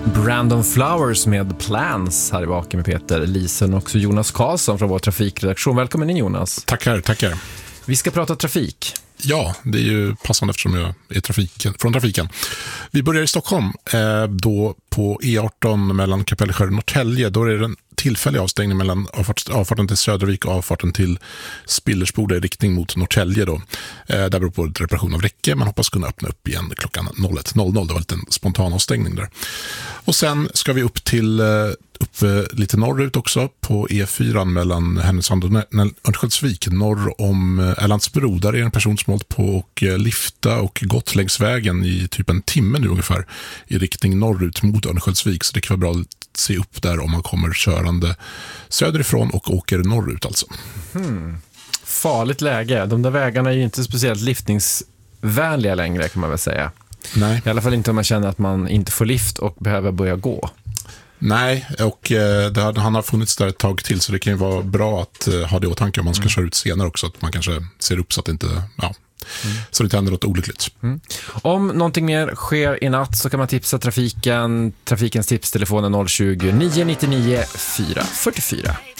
Brandon Flowers med Plans här i Vaken med Peter Lisen och också Jonas Karlsson från vår trafikredaktion. Välkommen in, Jonas. Tackar. Vi ska prata trafik. Ja, det är ju passande eftersom jag är från trafiken. Vi börjar i Stockholm, då på E18 mellan Kapellskär och Norrtälje. Då är det en tillfällig avstängning mellan avfarten till Södervik och avfarten till Spillersboda i riktning mot Norrtälje. Där beror på reparation av räcke. Man hoppas kunna öppna upp igen klockan 01.00. Det var en spontan avstängning där. Och sen ska vi upp lite norrut också på E4 mellan Härnösand och Örnsköldsvik norr om Erlandsbro. Där är en person som hållit på och lifta och gått längs vägen i typ en timme nu ungefär i riktning norrut mot Örnsköldsvik. Så det kan vara bra att se upp där om man kommer körande söderifrån och åker norrut alltså. Farligt läge. De där vägarna är ju inte speciellt liftningsvänliga längre, kan man väl säga. Nej. I alla fall inte om man känner att man inte får lift och behöver börja gå. Nej, och han har funnits där ett tag till, så det kan ju vara bra att ha det i åtanke om man ska köra ut senare också, att man kanske ser upp så att det inte, så det inte händer något olyckligt. Om någonting mer sker i natt så kan man tipsa trafikens tipstelefon 020 999 444.